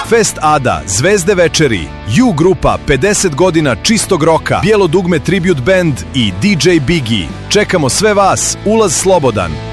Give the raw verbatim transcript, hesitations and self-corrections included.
Fest Ada, Zvezde večeri, U grupa, pedeset godina čistog roka, Bijelo dugme Tribute Band i D J Biggie. Čekamo sve vas, ulaz slobodan.